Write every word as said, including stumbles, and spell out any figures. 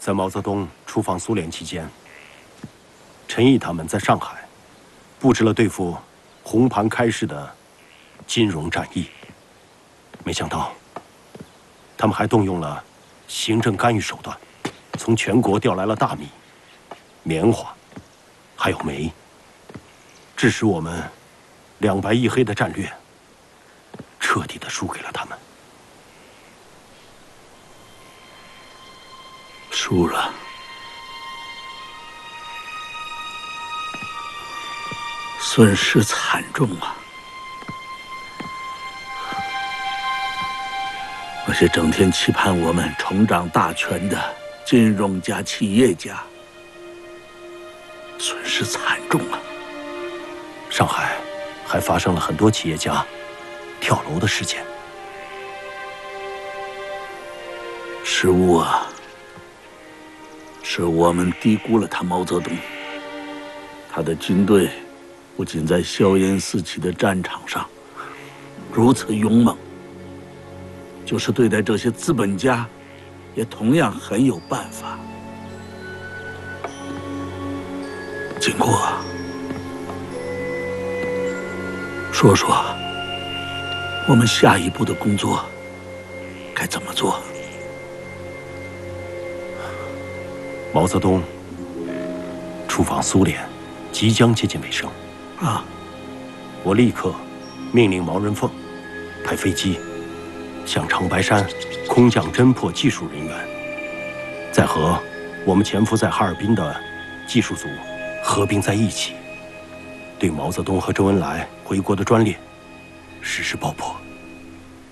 在毛泽东出访苏联期间，陈毅他们在上海布置了对付红盘开市的金融战役。没想到，他们还动用了行政干预手段，从全国调来了大米、棉花，还有煤，致使我们两白一黑的战略彻底的输给了他们。 输了，损失惨重啊！那些整天期盼我们重掌大权的金融家、企业家，损失惨重啊！ 上海还发生了很多企业家跳楼的事件。 失误啊！是我们低估了他毛泽东。他的军队不仅在硝烟四起的战场上如此勇猛，就是对待这些资本家，也同样很有办法。经过，说说我们下一步的工作该怎么做？ 毛泽东出访苏联即将接近尾声啊！ 我立刻命令毛人凤派飞机向长白山空降侦破技术人员，再和我们潜伏在哈尔滨的技术组合并在一起，对毛泽东和周恩来回国的专列实施爆破。